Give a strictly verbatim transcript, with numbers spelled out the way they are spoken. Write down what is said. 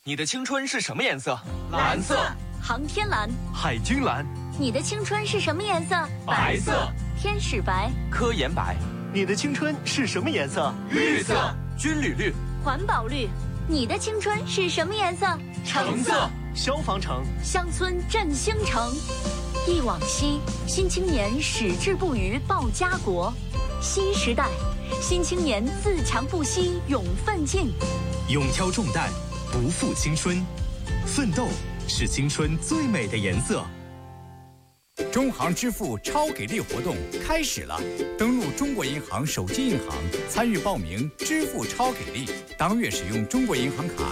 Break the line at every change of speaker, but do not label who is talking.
你的青春是什么颜色？
蓝色。
航天蓝。
海军蓝。
你的青春是什么颜色？
白色。
天使白。
科研白。
你的青春是什么颜色？
绿色。
军旅绿。
环保绿。你的青春是什么颜色？
橙色。
消防橙。
乡村振兴城。忆往昔，新青年矢志不渝报家国。新时代，新青年自强不息勇奋进。
勇挑重担，不负青春，奋斗是青春最美的颜色。
中行支付超给力活动开始了，登录中国银行手机银行参与报名支付超给力，当月使用中国银行卡